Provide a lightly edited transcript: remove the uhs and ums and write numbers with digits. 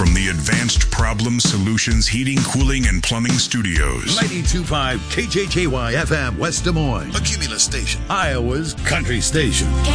from the Advanced Problem Solutions Heating, Cooling, and Plumbing Studios. 92.5 KJJY FM West Des Moines, a Cumulus station, Iowa's country station.